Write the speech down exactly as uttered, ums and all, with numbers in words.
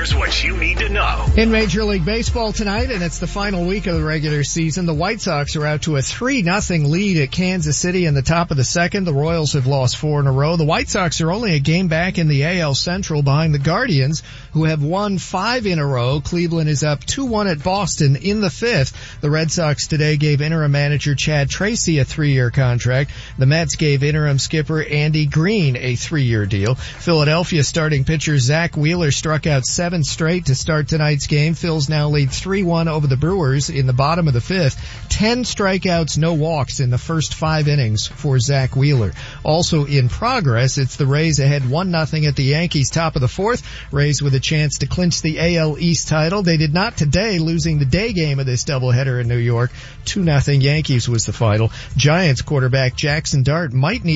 Here's what you need to know. In Major League Baseball tonight, and it's the final week of the regular season, the White Sox are out to a three nothing lead at Kansas City in the top of the second. The Royals have lost four in a row. The White Sox are only a game back in the A L Central behind the Guardians, who have won five in a row. Cleveland is up two one at Boston in the fifth. The Red Sox today gave interim manager Chad Tracy a three-year contract. The Mets gave interim skipper Andy Green a three-year deal. Philadelphia starting pitcher Zach Wheeler struck out seven straight to start tonight's game. Phils now lead three one over the Brewers in the bottom of the fifth. Ten strikeouts, no walks in the first five innings for Zach Wheeler. Also in progress, it's the Rays ahead one nothing at the Yankees top of the fourth. Rays with a chance to clinch the A L East title. They did not today, losing the day game of this doubleheader in New York. two nothing Yankees was the final. Giants quarterback Jackson Dart might need